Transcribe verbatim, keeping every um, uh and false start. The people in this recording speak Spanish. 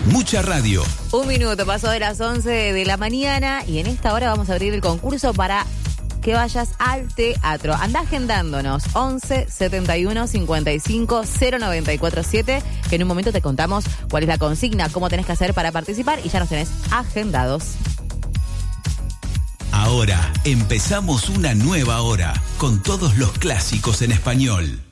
Mucha radio. Un minuto, pasó de las once de la mañana y en esta hora vamos a abrir el concurso para que vayas al teatro. Andá agendándonos once setenta y uno cincuenta y cinco cero noventa y cuatro siete, que en un momento te contamos cuál es la consigna, cómo tenés que hacer para participar y ya nos tenés agendados. Ahora empezamos una nueva hora con todos los clásicos en español.